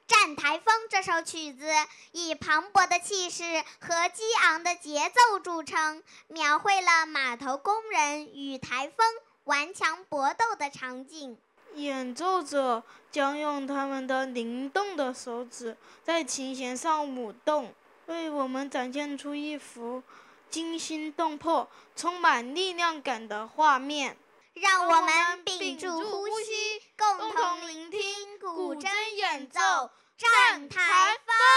战台风》这首曲子以磅礴的气势和激昂的节奏著称，描绘了码头工人与台风顽强搏斗的场景。 演奏者将用他们的灵动的手指在琴弦上舞动，为我们展现出一幅惊心动魄、充满力量感的画面。 让我们屏住呼吸，共同聆听古筝演奏《战台风》。